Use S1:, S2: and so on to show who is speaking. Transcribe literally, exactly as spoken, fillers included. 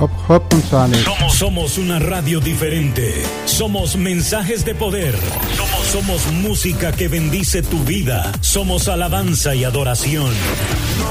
S1: Hop Hop González.
S2: Somos, somos una radio diferente. Somos mensajes de poder. Somos, somos música que bendice tu vida. Somos alabanza y adoración.